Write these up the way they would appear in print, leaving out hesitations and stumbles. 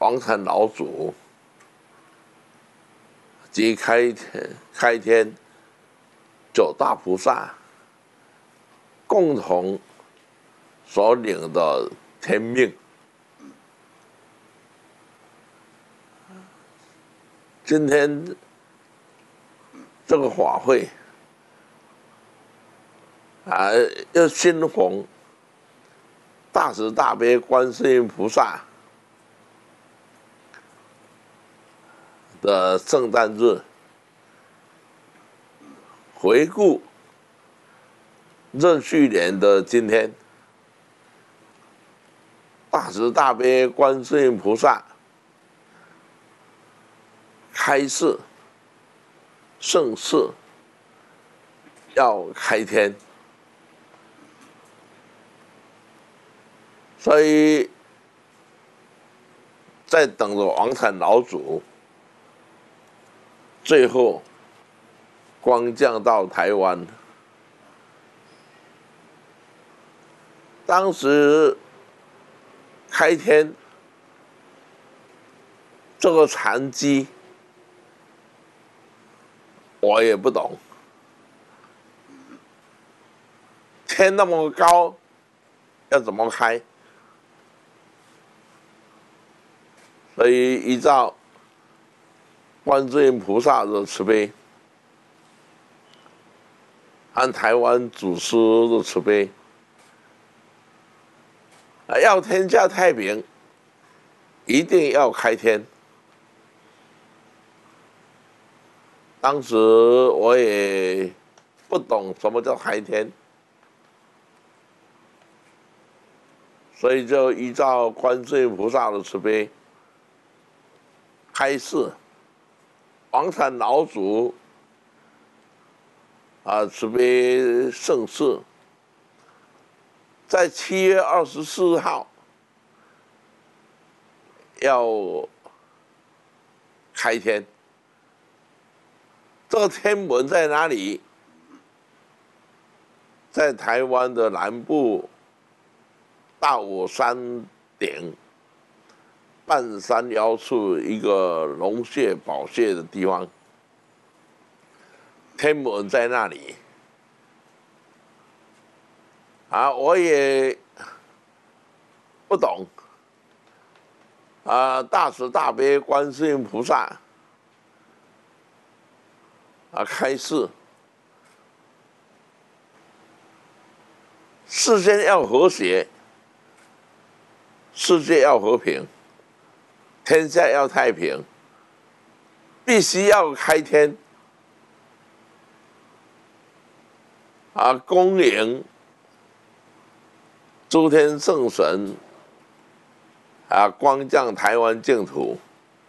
王禅老祖及开天九大菩萨共同所领的天命。今天这个法会又新逢大慈大悲观世音菩萨的圣诞日，回顾壬戌年的今天，大慈大悲观世音菩萨开示盛世要开天，所以在等着王禅老祖最后光降到台湾。当时开天这个禅机我也不懂，天那么高，要怎么开？所以依照观世音菩萨的慈悲，和台湾祖师的慈悲，要天下太平，一定要开天。当时我也不懂什么叫开天，所以就依照观世音菩萨的慈悲开示，王禅老祖慈悲盛世，在7月24号要开天。这个天门在哪里？在台湾的南部大武山顶半山腰处一个龙穴宝穴的地方，天门在那里。我也不懂。大慈大悲观世音菩萨开示，世间要和谐，世界要和平，天下要太平，必须要开天。恭迎诸天圣神光降台湾净土，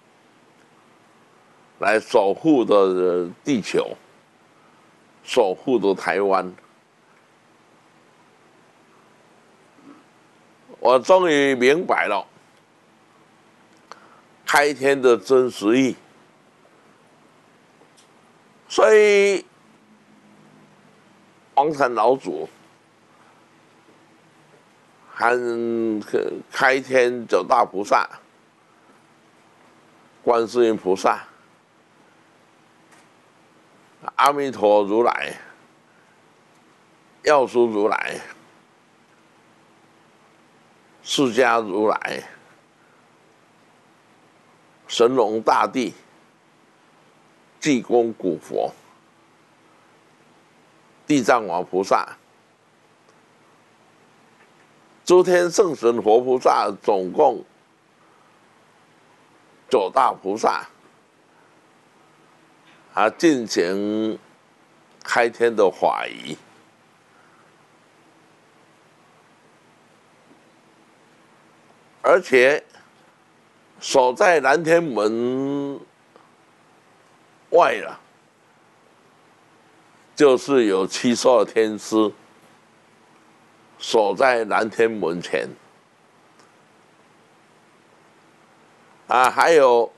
来守护的地球，守护的台湾。我终于明白了开天的真实意，所以王禅老祖和开天九大菩萨、观世音菩萨、阿弥陀如来、药师如来、释迦如来、神龙大帝、济公古佛、地藏王菩萨、诸天圣神活菩萨，总共9大菩萨进行开天的法仪。而且守在南天门外了，就是有72天师守在南天门前。还有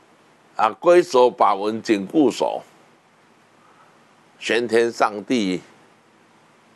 龟首把文紧固手、玄天上帝